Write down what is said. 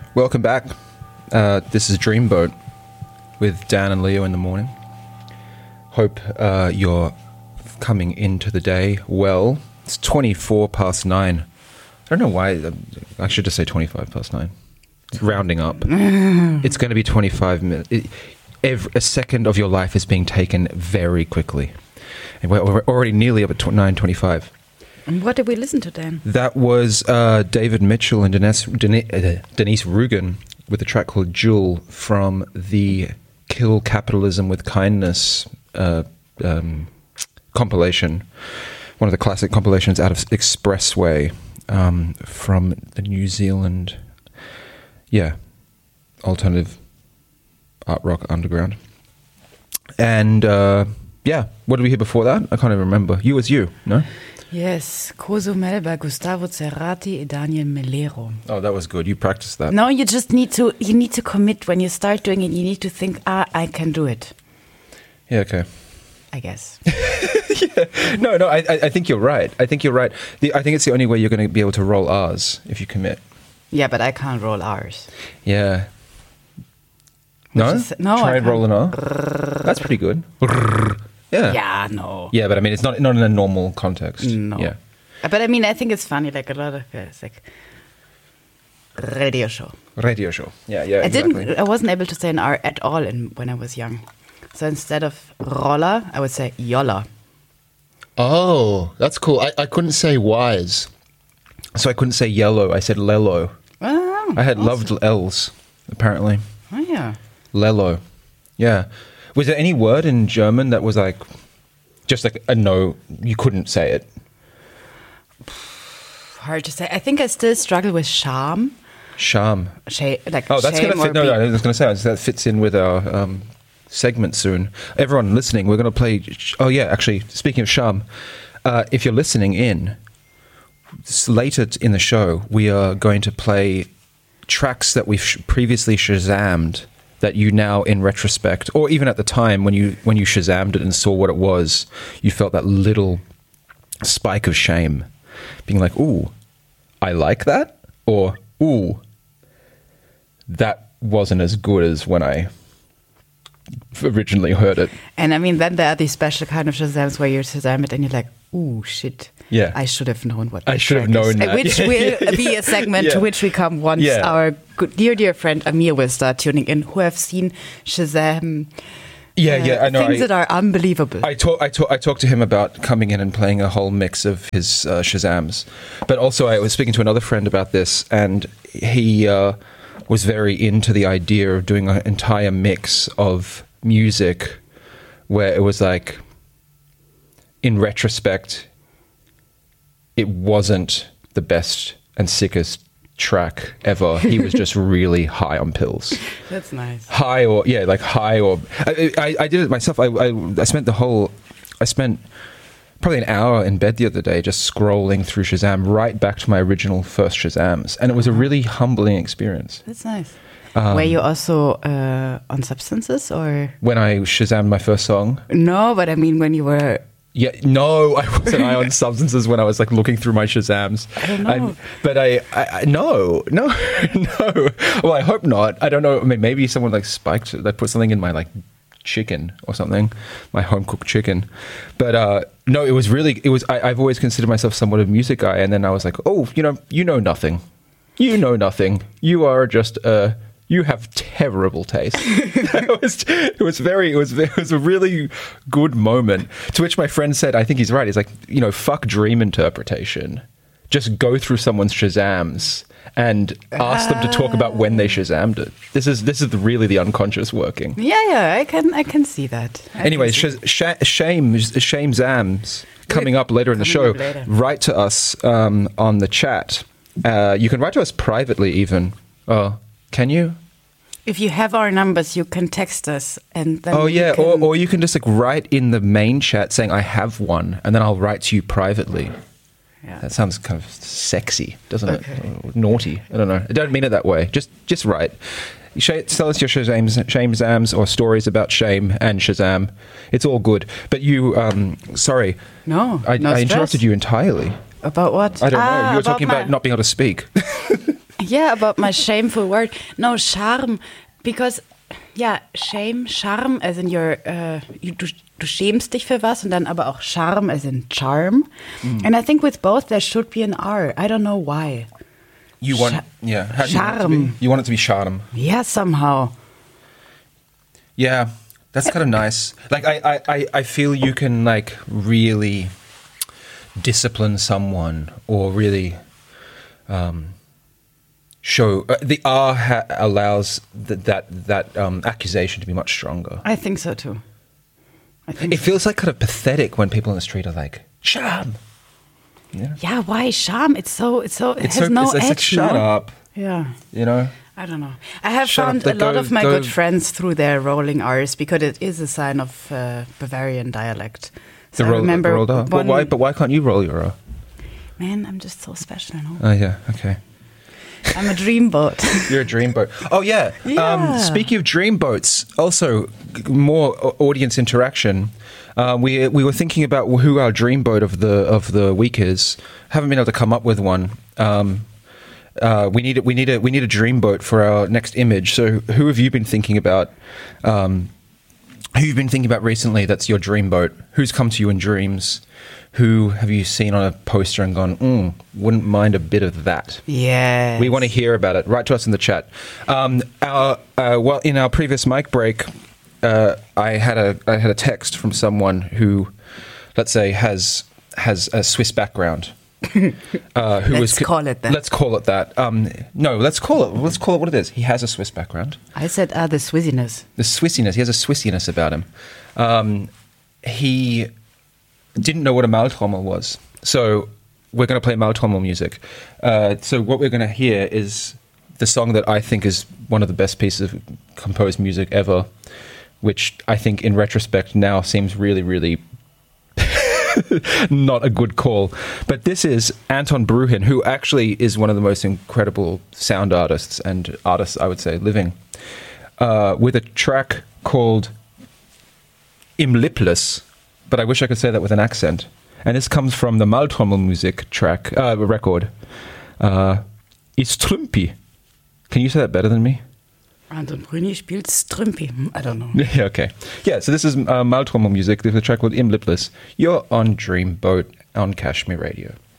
Welcome back. This is Dreamboat with Dan and Leo in the morning. Hope you're coming into the day well. It's 24 past 9. I don't know why. I should just say 25 past 9. It's rounding up. It's going to be 25 minutes. A second of your life is being taken very quickly. And we're already nearly up at 9:25. And what did we listen to, Dan? That was David Mitchell and Denise Rugen with a track called Jewel from the Kill Capitalism with Kindness compilation. One of the classic compilations out of Expressway from the New Zealand, alternative art rock underground. And what did we hear before that? I can't even remember. You Was You, no? Yes, Cozumel by Gustavo Cerati and Daniel Melero. Oh, that was good. You practiced that. No, you just need to commit. When you start doing it, you need to think, I can do it. Yeah, okay. I guess. No, I think you're right. I think it's the only way you're going to be able to roll R's if you commit. Yeah, but I can't roll R's. Yeah. No? Try and roll an R. That's pretty good. Yeah. Yeah, no. Yeah, but I mean, it's not in a normal context. No. Yeah. But I mean, I think it's funny. Like a lot of guys, like radio show. Radio show. Yeah, exactly. I wasn't able to say an R at all when I was young. So instead of roller, I would say yolla. Oh, that's cool. I couldn't say wise. So I couldn't say yellow. I said lello. Oh, I had loved L's, apparently. Oh, yeah. Lello. Yeah. Was there any word in German that was like, just like a no, you couldn't say it? Hard to say. I think I still struggle with charm. Charm. That's going to fit. No, I was going to say that fits in with our segment soon. Everyone listening, we're going to play. Oh yeah, actually, speaking of charm, if you're listening in, later in the show, we are going to play tracks that we've previously Shazammed. That you now, in retrospect, or even at the time when you Shazammed it and saw what it was, you felt that little spike of shame, being like, "Ooh, I like that," or "Ooh, that wasn't as good as when I originally heard it." And I mean, then there are these special kind of Shazams where you Shazam it and you're like, "Ooh, shit! Yeah, I should have known what." I should have known that. Which will be a segment to which we come once our good, dear friend Amir will start tuning in, who have seen Shazam. I know things that are unbelievable. I talked to him about coming in and playing a whole mix of his Shazams, but also I was speaking to another friend about this, and he was very into the idea of doing an entire mix of music, where it was like, in retrospect, it wasn't the best and sickest track ever. He was just really high on pills. That's nice. I did it myself. I spent probably an hour in bed the other day just scrolling through Shazam right back to my original first Shazams, and it was a really humbling experience. That's nice. Were you also on substances, or when I Shazammed my first song? No, but I mean when you were. Yeah, no, I wasn't high on substances when I was like looking through my Shazams. I don't know. No. Well, I hope not. I don't know. I mean, maybe someone like spiked, like put something in my like chicken or something, my home cooked chicken. But no, it was. I've always considered myself somewhat of a music guy, and then I was like, oh, you know nothing. You know nothing. You are just you have terrible taste. It was a really good moment. To which my friend said, I think he's right. He's like, fuck dream interpretation. Just go through someone's Shazams and ask them to talk about when they Shazammed it. This is really the unconscious working. Yeah, I can see that. Anyway, Shazams coming up later in the show. Write to us on the chat. You can write to us privately even. Can you? If you have our numbers, you can text us, and then or you can just like write in the main chat saying I have one, and then I'll write to you privately. Yeah. That sounds kind of sexy, doesn't it? Or naughty. I don't know. I don't mean it that way. Just write. Tell us your Shazams or stories about shame and Shazam. It's all good. But you, sorry. No, I interrupted you entirely. About what? I don't know. You were talking about not being able to speak. Yeah, about my shameful word. No, charm, because shame, charm, as in du schämst dich für was, und dann aber auch charm, as in charm. And I think with both there should be an R. I don't know why. You want, how do you want it to be? You want it to be charm. Yeah, somehow. Yeah, that's kind of nice. Like, I feel you can, like, really discipline someone or really show... the R allows that accusation to be much stronger. I think so, too. It feels, like, kind of pathetic when people in the street are like, charm. Yeah, why charm? It has no edge. Like, shut up. Yeah. You know? I don't know. I have found a lot of my good friends through their rolling R's because it is a sign of Bavarian dialect. So I remember rolled R. But why can't you roll your R? Man, I'm just so special. Oh, yeah. Okay. I'm a dreamboat. You're a dreamboat. Oh, yeah. Speaking of dreamboats, also more audience interaction. We were thinking about who our dreamboat of the week is. Haven't been able to come up with one. We need a dreamboat for our next image. So, who have you been thinking about? Who you've been thinking about recently? That's your dreamboat. Who's come to you in dreams? Who have you seen on a poster and gone, wouldn't mind a bit of that? Yeah. We want to hear about it. Write to us in the chat. In our previous mic break, I had a text from someone who, let's say, has a Swiss background. Let's call it that. Let's call it that. No, let's call it what it is. He has a Swiss background. I said the Swissiness. The Swissiness. He has a Swissiness about him. He didn't know what a Maultrommel was. So we're going to play Maultrommel music. So what we're going to hear is the song that I think is one of the best pieces of composed music ever, which I think in retrospect now seems really, really not a good call. But this is Anton Bruhin, who actually is one of the most incredible sound artists and artists, I would say, living, with a track called Im Lipless, but I wish I could say that with an accent. And this comes from the Maultrommel music record. It's Strümpi. Can you say that better than me? Anton Bruhin spielt Strümpi. I don't know. Yeah, okay. Yeah, so this is Maultrommel music. There's a track called Im Lipless. You're on Dreamboat on Kashmir Radio.